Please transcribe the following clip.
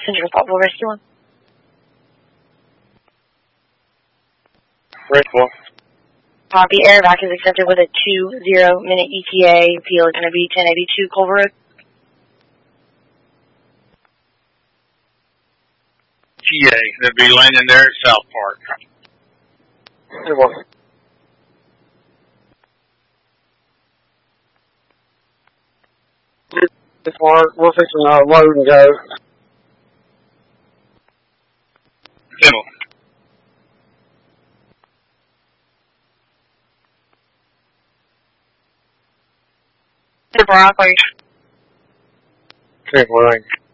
Passenger Thoughtful Rescue 1. Rescue 1. Copy. Air vac is accepted with a 20-minute ETA. Appeal is going to be 1082 Culver Road. TA. They'll be landing there at South Park. Hey, boy. Park. We're fixing to load and go. Simple. Broccoli. Okay, well, thank you.